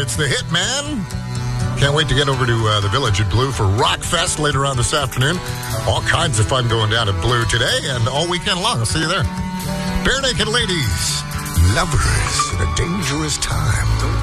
It's the Hit Man. Can't wait to get over to the Village at Blue for Rock Fest later on this afternoon. All kinds of fun going down at Blue today and all weekend long. I'll see you there. Bare Naked Ladies, lovers in a dangerous time.